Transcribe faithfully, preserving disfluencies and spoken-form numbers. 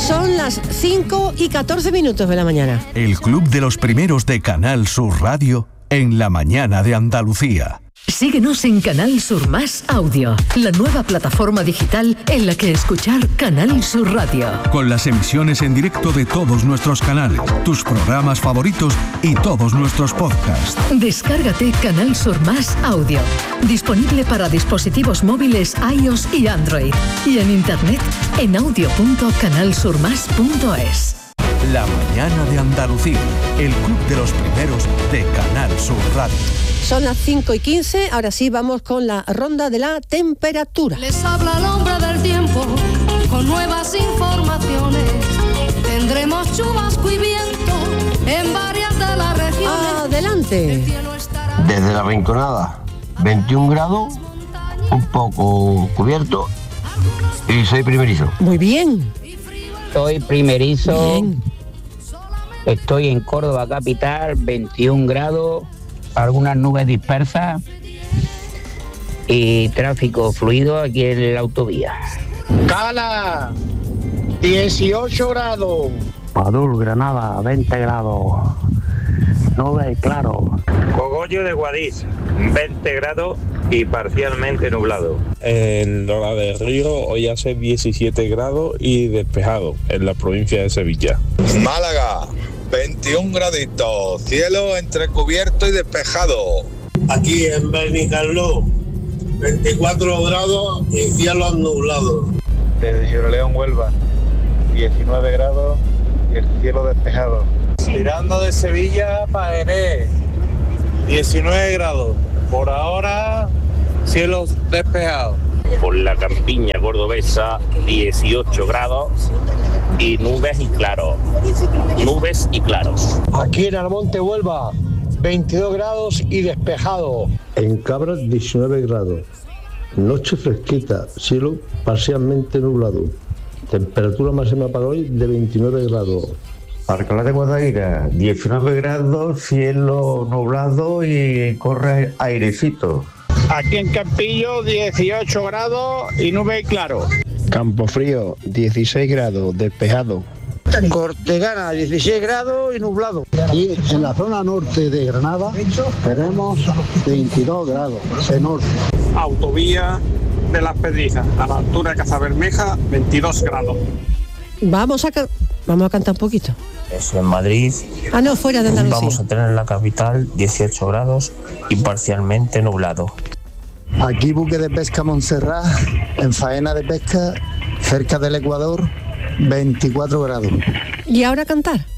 Son las cinco y catorce minutos de la mañana. El Club de los Primeros de Canal Sur Radio en la mañana de Andalucía. Síguenos en Canal Sur Más Audio, la nueva plataforma digital en la que escuchar Canal Sur Radio. Con las emisiones en directo de todos nuestros canales, tus programas favoritos y todos nuestros podcasts. Descárgate Canal Sur Más Audio, disponible para dispositivos móviles iOS y Android, y en internet en audio punto canal sur más punto es. La mañana de Andalucía, el Club de los Primeros de Canal Sur Radio. Son las cinco y quince, ahora sí vamos con la ronda de la temperatura. Les habla el hombre del tiempo con nuevas informaciones. Tendremos chubasco y viento en varias de las regiones. Adelante. Desde la Rinconada, veintiún grados, un poco cubierto y soy primerizo. Muy bien. Soy primerizo. Bien. Estoy en Córdoba capital, veintiún grados. Algunas nubes dispersas y tráfico fluido aquí en la autovía. Cala, dieciocho grados. Padul, Granada, veinte grados. Nubes, claro. Cogollo de Guadix, veinte grados y parcialmente nublado. En Lola del Río hoy hace diecisiete grados y despejado en la provincia de Sevilla. Málaga, veintiún graditos, cielo entrecubierto y despejado. Aquí en Benicarló, veinticuatro grados y cielos nublados. Desde Gibraleón, Huelva, diecinueve grados y el cielo despejado. Tirando de Sevilla para Jerez, diecinueve grados. Por ahora, cielos despejados. Por la campiña cordobesa, dieciocho grados y nubes y claros. Nubes y claros. Aquí en Almonte, Huelva, veintidós grados y despejado. En Cabras, diecinueve grados. Noche fresquita, cielo parcialmente nublado. Temperatura máxima para hoy de veintinueve grados. Alcalá de Guadaira, diecinueve grados, cielo nublado y corre airecito. Aquí en Campillo, dieciocho grados y nube y claro. Campofrío, dieciséis grados, despejado. Cortegana, dieciséis grados y nublado. Y en la zona norte de Granada tenemos veintidós grados de norte. Autovía de Las Pedrizas, a la altura de Casabermeja, veintidós grados. Vamos a, ca- vamos a cantar un poquito. Eso en Madrid. Ah, no, fuera de Andalucía. Vamos a tener en la capital dieciocho grados y parcialmente nublado. Aquí buque de pesca Montserrat, en faena de pesca, cerca del Ecuador, veinticuatro grados. ¿Y ahora cantar?